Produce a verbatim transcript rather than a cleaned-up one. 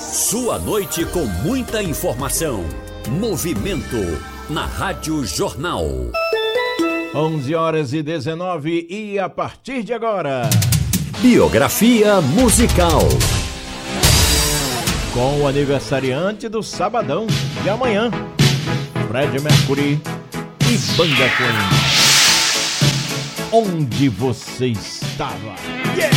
Sua noite com muita informação. Movimento na Rádio Jornal. onze horas e dezenove e a partir de agora, biografia musical. Com o aniversariante do sabadão de amanhã, Freddie Mercury e Banda Queen. Onde você estava? Yeah!